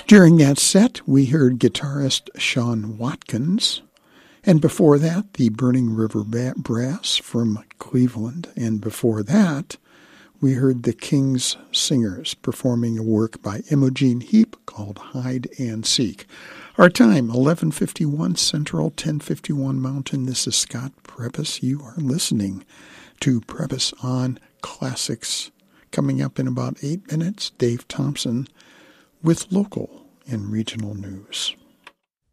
During that set, we heard guitarist Sean Watkins, and before that, the Burning River Brass from Cleveland, and before that, we heard the King's Singers performing a work by Imogen Heap called Hide and Seek. Our time, 11:51 Central, 10:51 Mountain. This is Scott Preppis. You are listening to Preppis on Classics. Coming up in about 8 minutes, Dave Thompson with local and regional news.